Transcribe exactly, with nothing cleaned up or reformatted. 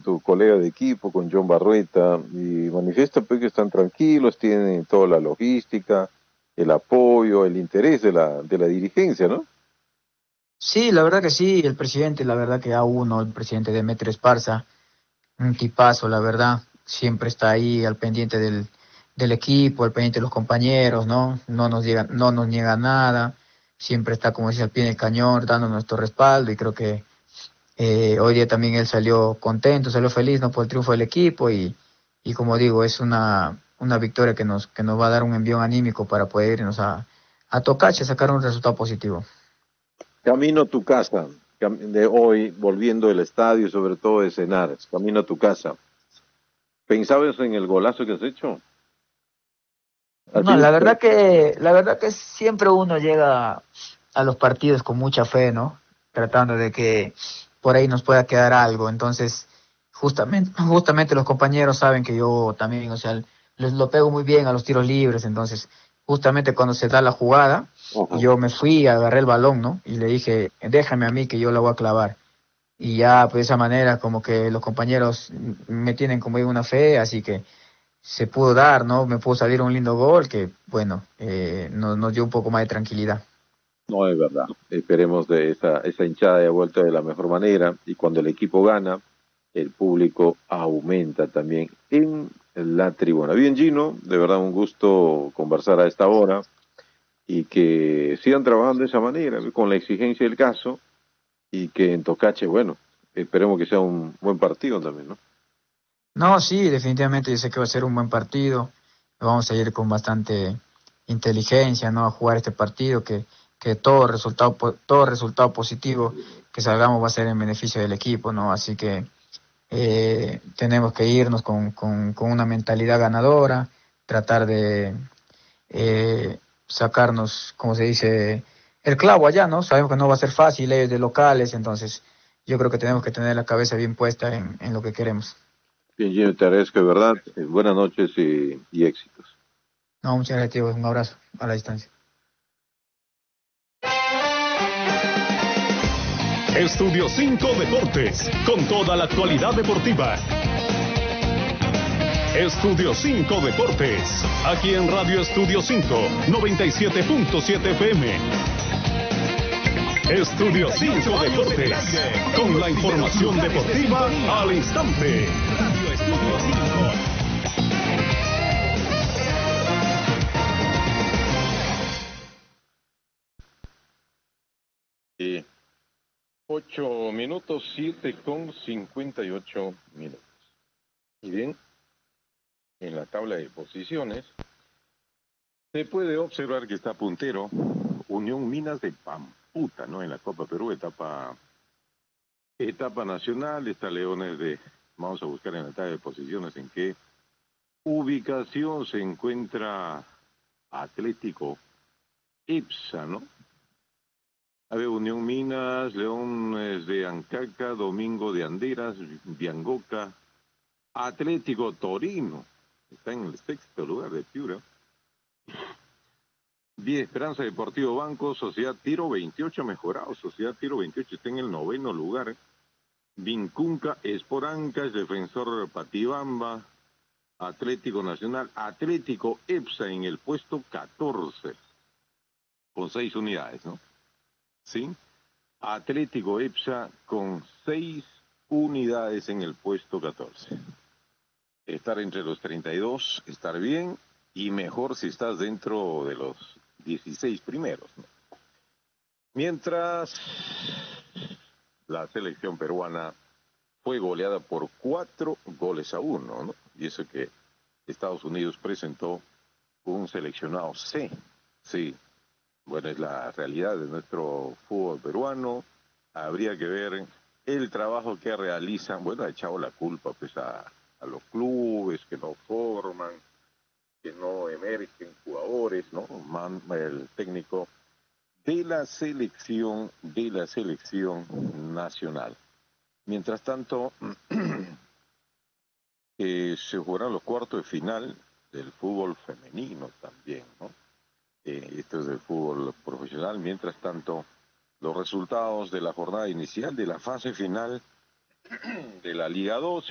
tu colega de equipo, con John Barrueta, y manifiesta pues, que están tranquilos, tienen toda la logística, el apoyo, el interés de la, de la dirigencia, ¿no? Sí, la verdad que sí, el presidente, la verdad que a uno, el presidente Demetrio Esparza, un tipazo, la verdad, siempre está ahí al pendiente del, del equipo, al pendiente de los compañeros, ¿no? No nos niega, no nos niega nada, siempre está, como dice, al pie del cañón, dando nuestro respaldo, y creo que eh, hoy día también él salió contento, salió feliz, ¿no? Por el triunfo del equipo, y, y como digo, es una, una victoria que nos, que nos va a dar un envión anímico para poder irnos a, a Tocache, sacar un resultado positivo. Camino a tu casa, cam- de hoy, volviendo del estadio, sobre todo de cenar, camino a tu casa. ¿Pensabas en el golazo que has hecho? ¿Has No, la visto? verdad que, la verdad que siempre uno llega a los partidos con mucha fe, ¿no? Tratando de que por ahí nos pueda quedar algo. Entonces, justamente, justamente los compañeros saben que yo también, o sea, les lo pego muy bien a los tiros libres. Entonces, justamente cuando se da la jugada, Ajá. yo me fui, agarré el balón, ¿no? Y le dije, déjame a mí que yo la voy a clavar. Y ya, pues de esa manera, como que los compañeros me tienen como digo una fe, así que se pudo dar, ¿no? Me pudo salir un lindo gol que, bueno, eh, nos, nos dio un poco más de tranquilidad. No es verdad. Esperemos de esa, esa hinchada haya vuelto de la mejor manera y cuando el equipo gana, el público aumenta también en la tribuna. Bien, Gino, de verdad un gusto conversar a esta hora y que sigan trabajando de esa manera, con la exigencia del caso y que en Tocache, bueno, esperemos que sea un buen partido también, ¿no? No, sí, definitivamente yo sé que va a ser un buen partido. Vamos a ir con bastante inteligencia, ¿no? A jugar este partido, que, que todo resultado, po- todo resultado positivo que salgamos va a ser en beneficio del equipo, ¿no? Así que eh, tenemos que irnos con, con, con una mentalidad ganadora, tratar de eh, sacarnos, como se dice, el clavo allá, ¿no? Sabemos que no va a ser fácil, ellos de locales, entonces yo creo que tenemos que tener la cabeza bien puesta en, en lo que queremos. Bien, Gino, te agradezco de verdad. Eh, Buenas noches y, y éxitos. No, muchas gracias, tío. Un abrazo a la distancia. Estudio cinco Deportes, con toda la actualidad deportiva. Estudio cinco Deportes, aquí en Radio Estudio cinco, noventa y siete punto siete F M. Estudio cinco Deportes, con la información deportiva al instante. Radio Estudio cinco. Y ocho minutos, siete con cincuenta y ocho minutos. Y bien, en la tabla de posiciones, se puede observar que está puntero Unión Minas de Pamputa, ¿no? En la Copa Perú, etapa, etapa nacional, está Leones de, vamos a buscar en la tabla de posiciones en qué ubicación se encuentra Atlético Ipsa, ¿no? A ver, Unión Minas, Leones de Ancaca, Domingo de Anderas, Biangoca, Atlético Torino, está en el sexto lugar de Piura. diez Esperanza Deportivo Banco, Sociedad Tiro veintiocho mejorado, Sociedad Tiro veintiocho está en el noveno lugar. Vincunca, Esporancas, Defensor Patibamba, Atlético Nacional, Atlético EPSA en el puesto catorce, con seis unidades, ¿no? ¿Sí? Atlético EPSA con seis unidades en el puesto catorce. Estar entre los treinta y dos, estar bien, y mejor si estás dentro de los dieciséis primeros, ¿no? Mientras la selección peruana fue goleada por cuatro goles a uno, ¿no? Y eso que Estados Unidos presentó un seleccionado C. Sí, bueno, es la realidad de nuestro fútbol peruano. Habría que ver el trabajo que realizan. Bueno, ha echado la culpa pues a, a los clubes que no forman, que no emergen jugadores, ¿no? Man, el técnico de la selección, de la selección nacional. Mientras tanto, eh, se jugarán los cuartos de final del fútbol femenino también, ¿no? Eh, esto es del fútbol profesional. Mientras tanto, los resultados de la jornada inicial de la fase final de la Liga dos